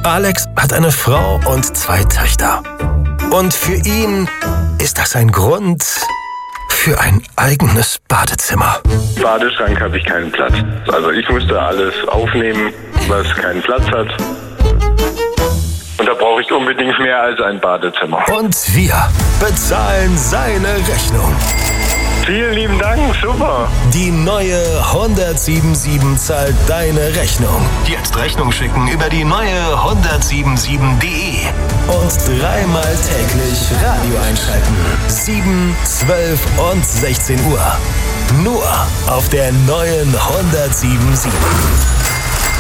Alex hat eine Frau und 2 Töchter. Und für ihn ist das ein Grund für ein eigenes Badezimmer. Im Badeschrank habe ich keinen Platz. Also ich musste alles aufnehmen, was keinen Platz hat. Und da brauche ich unbedingt mehr als ein Badezimmer. Und wir bezahlen seine Rechnung. Vielen lieben Dank, super. Die neue 1077 zahlt deine Rechnung. Jetzt Rechnung schicken über die neue 1077.de. Und 3-mal täglich Radio einschalten. 7, 12 und 16 Uhr. Nur auf der neuen 1077.